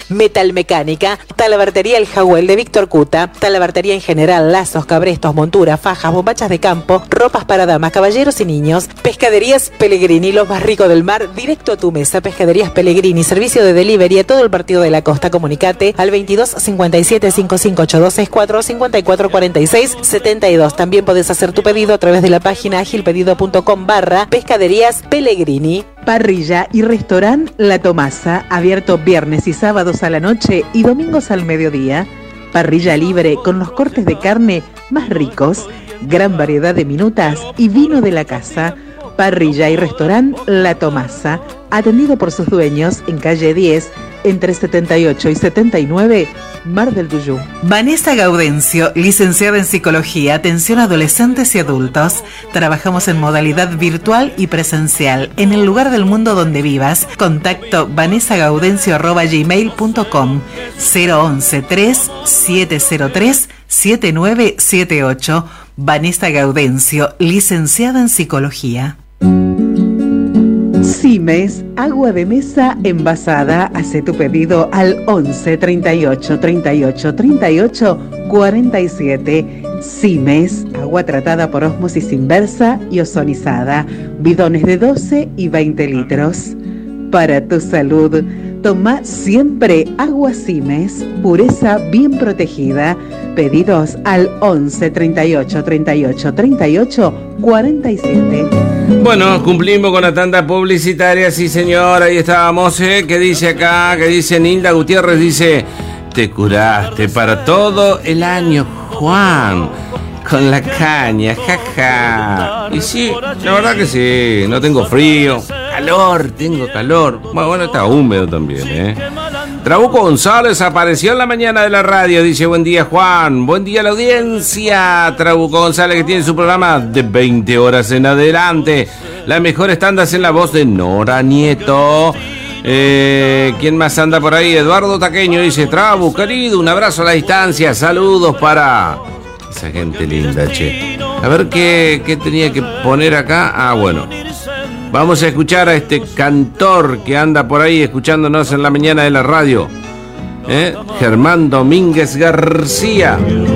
Metalmecánica, Talabartería El Jahuel de Víctor Cuta, Talabartería en general, lazos, cabrestos, monturas, fajas, bombachas de campo, ropas para damas, caballeros y niños. Pescaderías Pellegrini, lo más rico del mar, directo a tu mesa. Pescaderías Pellegrini, servicio de delivery a todo el partido de la costa. Comunicate al 22 57 5582 64 54 46 72. También podés hacer tu pedido a través de la página agilpedido.com/Pescaderías Pellegrini. Parrilla y restaurante La Tomasa, abierto viernes y sábados a la noche y domingos al mediodía. Parrilla libre con los cortes de carne más ricos, gran variedad de minutas y vino de la casa. Parrilla y restaurante La Tomasa, atendido por sus dueños en calle 10, entre 78 y 79, Mar del Tuyú. Vanessa Gaudencio, licenciada en Psicología, atención a adolescentes y adultos. Trabajamos en modalidad virtual y presencial, en el lugar del mundo donde vivas. Contacto vanessagaudencio@gmail.com 011-3703-7978. Vanessa Gaudencio, licenciada en Psicología. Simes, agua de mesa envasada. Hace tu pedido al 11 38 38 38 47. Simes, agua tratada por ósmosis inversa y ozonizada. Bidones de 12 y 20 litros. Para tu salud, toma siempre agua Simes, pureza bien protegida. Pedidos al 11 38 38 38 47. Bueno, cumplimos con la tanda publicitaria, sí señor, ahí estábamos, ¿qué dice acá? ¿Qué dice Nilda Gutiérrez? Dice, te curaste para todo el año, Juan, con la caña, jaja. Y sí, la verdad que sí, no tengo frío, tengo calor. Bueno, está húmedo también, Trabuco González apareció en la mañana de la radio, dice, buen día Juan, buen día a la audiencia. Trabuco González, que tiene su programa de 20 horas en adelante. Las mejores tandas en la voz de Nora Nieto. ¿Quién más anda por ahí? Eduardo Taqueño dice, Trabu, querido, un abrazo a la distancia, saludos para esa gente linda, che. A ver qué tenía que poner acá. Ah, bueno. Vamos a escuchar a este cantor que anda por ahí escuchándonos en la mañana de la radio, Germán Domínguez García.